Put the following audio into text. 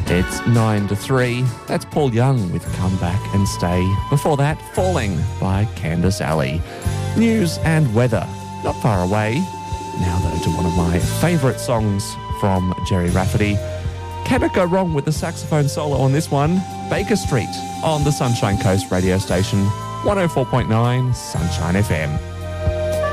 It's 9 to 3. That's Paul Young with Come Back and Stay. Before that, Falling by Candice Alley. News and weather, not far away. Now though to one of my favourite songs from Jerry Rafferty. Can it go wrong with the saxophone solo on this one? Baker Street on the Sunshine Coast radio station, 104.9 Sunshine FM.